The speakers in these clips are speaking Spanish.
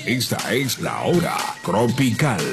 Esta es la hora tropical.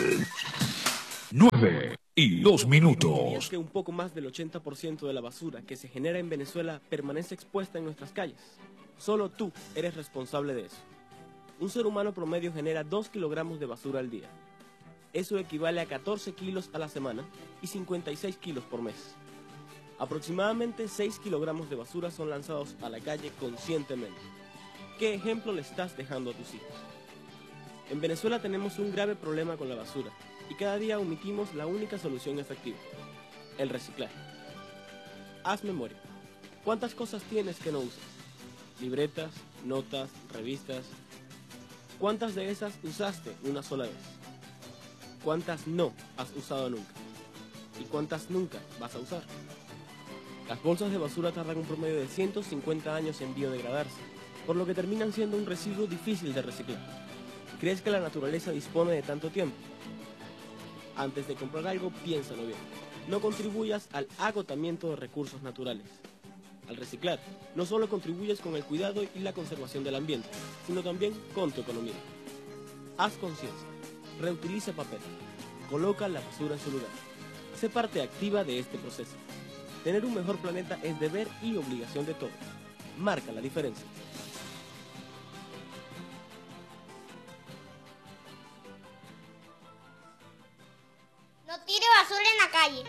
9:02. ¿Sabías que un poco más del 80% de la basura que se genera en Venezuela permanece expuesta en nuestras calles? Solo tú eres responsable de eso. Un ser humano promedio genera 2 kilogramos de basura al día. Eso equivale a 14 kilos a la semana y 56 kilos por mes. Aproximadamente 6 kilogramos de basura son lanzados a la calle conscientemente. ¿Qué ejemplo le estás dejando a tus hijos? En Venezuela tenemos un grave problema con la basura y cada día omitimos la única solución efectiva: el reciclaje. Haz memoria. ¿Cuántas cosas tienes que no usas? Libretas, notas, revistas. ¿Cuántas de esas usaste una sola vez? ¿Cuántas no has usado nunca? ¿Y cuántas nunca vas a usar? Las bolsas de basura tardan un promedio de 150 años en biodegradarse, por lo que terminan siendo un residuo difícil de reciclar. ¿Crees que la naturaleza dispone de tanto tiempo? Antes de comprar algo, piénsalo bien. No contribuyas al agotamiento de recursos naturales. Al reciclar, no solo contribuyes con el cuidado y la conservación del ambiente, sino también con tu economía. Haz conciencia. Reutiliza papel. Coloca la basura en su lugar. Sé parte activa de este proceso. Tener un mejor planeta es deber y obligación de todos. Marca la diferencia. No tire basura en la calle.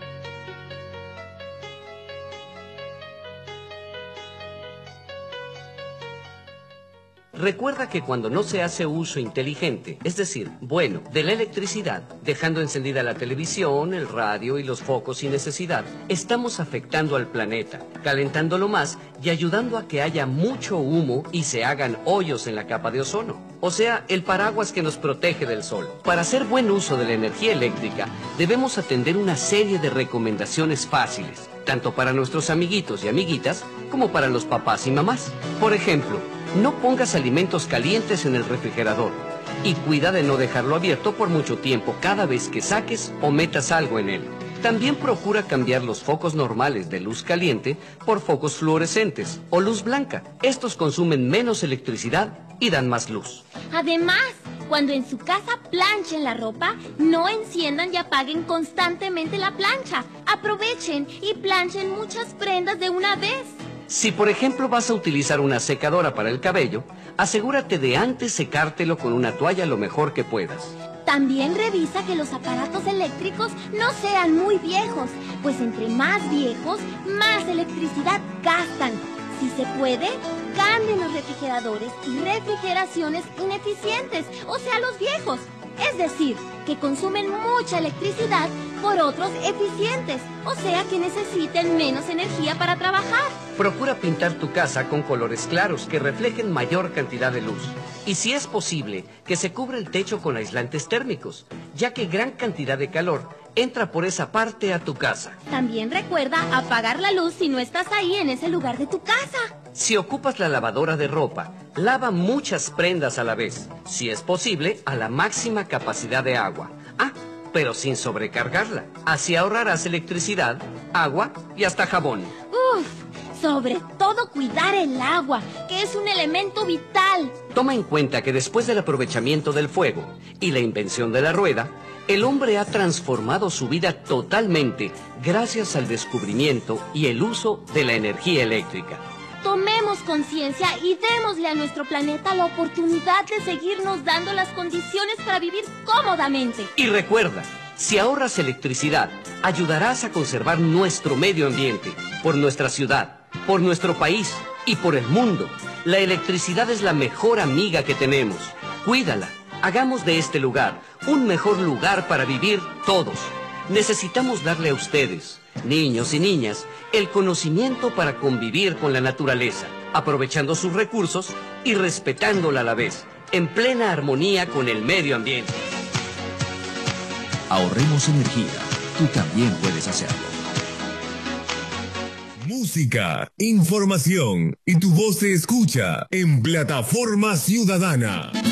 Recuerda que cuando no se hace uso inteligente, es decir, bueno, de la electricidad, dejando encendida la televisión, el radio y los focos sin necesidad, estamos afectando al planeta, calentándolo más y ayudando a que haya mucho humo y se hagan hoyos en la capa de ozono. O sea, el paraguas que nos protege del sol. Para hacer buen uso de la energía eléctrica, debemos atender una serie de recomendaciones fáciles, tanto para nuestros amiguitos y amiguitas, como para los papás y mamás. Por ejemplo, no pongas alimentos calientes en el refrigerador y cuida de no dejarlo abierto por mucho tiempo cada vez que saques o metas algo en él. También procura cambiar los focos normales de luz caliente por focos fluorescentes o luz blanca. Estos consumen menos electricidad y dan más luz. Además, cuando en su casa planchen la ropa, no enciendan y apaguen constantemente la plancha. Aprovechen y planchen muchas prendas de una vez. Si por ejemplo vas a utilizar una secadora para el cabello, asegúrate de antes secártelo con una toalla lo mejor que puedas. También revisa que los aparatos eléctricos no sean muy viejos, pues entre más viejos, más electricidad gastan. Si se puede, cambien los refrigeradores y refrigeraciones ineficientes, o sea, los viejos. Es decir, que consumen mucha electricidad por otros eficientes, o sea, que necesiten menos energía para trabajar. Procura pintar tu casa con colores claros que reflejen mayor cantidad de luz. Y si es posible, que se cubra el techo con aislantes térmicos, ya que gran cantidad de calor entra por esa parte a tu casa. También recuerda apagar la luz si no estás ahí en ese lugar de tu casa. Si ocupas la lavadora de ropa, lava muchas prendas a la vez. Si es posible, a la máxima capacidad de agua. Pero sin sobrecargarla. Así ahorrarás electricidad, agua y hasta jabón. Sobre todo cuidar el agua, que es un elemento vital. Toma en cuenta que después del aprovechamiento del fuego y la invención de la rueda, el hombre ha transformado su vida totalmente gracias al descubrimiento y el uso de la energía eléctrica. Tomemos conciencia y démosle a nuestro planeta la oportunidad de seguirnos dando las condiciones para vivir cómodamente. Y recuerda, si ahorras electricidad, ayudarás a conservar nuestro medio ambiente, por nuestra ciudad, por nuestro país y por el mundo. La electricidad es la mejor amiga que tenemos. Cuídala. Hagamos de este lugar un mejor lugar para vivir todos. Necesitamos darle a ustedes, niños y niñas, el conocimiento para convivir con la naturaleza, aprovechando sus recursos y respetándola a la vez, en plena armonía con el medio ambiente. Ahorremos energía. Tú también puedes hacerlo. Música, información y tu voz se escucha en Plataforma Ciudadana.